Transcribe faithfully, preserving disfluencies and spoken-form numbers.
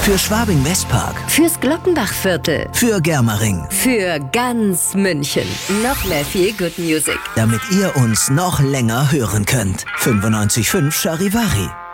Für Schwabing-Westpark. Fürs Glockenbachviertel. Für Germering. Für ganz München. Noch mehr Feel Good Music. Damit ihr uns noch länger hören könnt. fünfundneunzig Komma fünf Charivari.